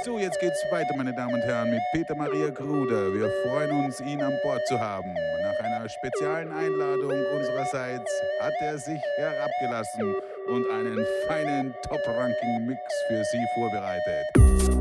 So, jetzt geht's weiter, meine Damen und Herren, mit Peter Maria Gruder. Wir freuen uns, ihn an Bord zu haben. Nach einer speziellen Einladung unsererseits hat er sich herabgelassen und einen feinen Top-Ranking-Mix für Sie vorbereitet.